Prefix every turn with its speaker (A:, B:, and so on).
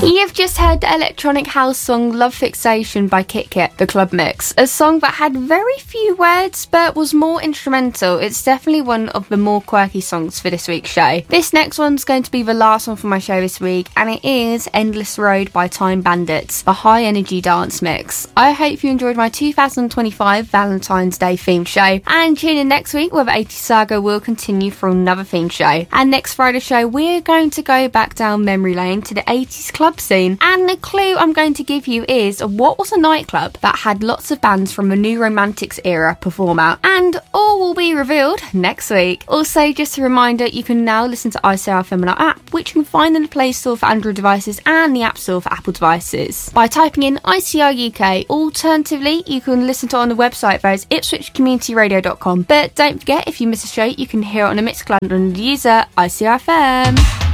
A: You've just heard the electronic house song Love Fixation by Kit Kat, the Club Mix, a song that had very few words but was more instrumental. It's definitely one of the more quirky songs for this week's show. This next one's going to be the last one for my show this week, and it is Endless Road by Time Bandits, the high energy dance mix. I hope you enjoyed my 2025 Valentine's Day themed show, and tune in next week where the 80s saga will continue for another themed show. And next Friday's show, we're going to go back down memory lane to the 80s club scene, and the clue I'm going to give you is what was a nightclub that had lots of bands from the New Romantics era perform out, and all will be revealed next week. Also, just a reminder, you can now listen to ICRFM on our app, which you can find in the Play Store for Android devices and the App Store for Apple devices by typing in ICR UK. Alternatively, you can listen to it on the website, that is ipswichcommunityradio.com. But don't forget, if you miss a show, you can hear it on a Mixcloud under the user ICRFM.